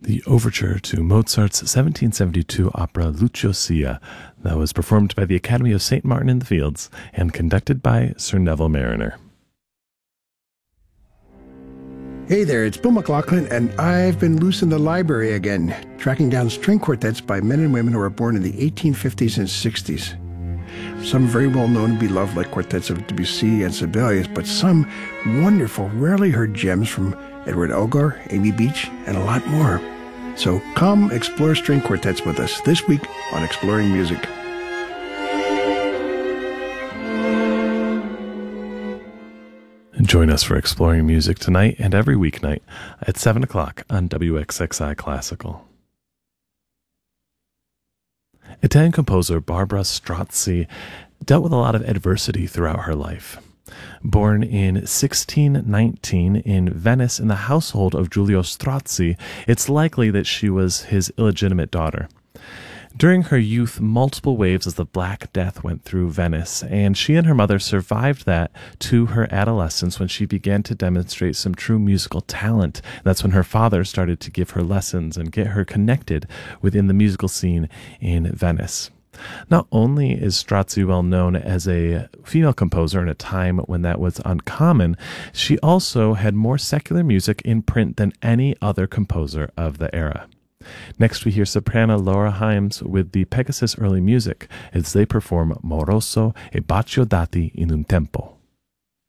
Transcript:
the overture to Mozart's 1772 opera Lucio Silla, that was performed by the Academy of St. Martin in the Fields and conducted by Sir Neville Marriner. Hey there, it's Bill McLaughlin, and I've been loose in the library again, tracking down string quartets by men and women who were born in the 1850s and 60s. Some very well known and beloved, like quartets of Debussy and Sibelius, but some wonderful, rarely heard gems from Edward Elgar, Amy Beach, and a lot more. So come explore string quartets with us this week on Exploring Music. Join us for Exploring Music tonight and every weeknight at 7 o'clock on WXXI Classical. Italian composer Barbara Strozzi dealt with a lot of adversity throughout her life. Born in 1619 in Venice in the household of Giulio Strozzi, it's likely that she was his illegitimate daughter. During her youth, multiple waves of the Black Death went through Venice, and she and her mother survived that to her adolescence when she began to demonstrate some true musical talent. That's when her father started to give her lessons and get her connected within the musical scene in Venice. Not only is Strozzi well known as a female composer in a time when that was uncommon, she also had more secular music in print than any other composer of the era. Next, we hear soprano Laura Himes with the Pegasus Early Music as they perform Moroso e Bacio dati in un tempo.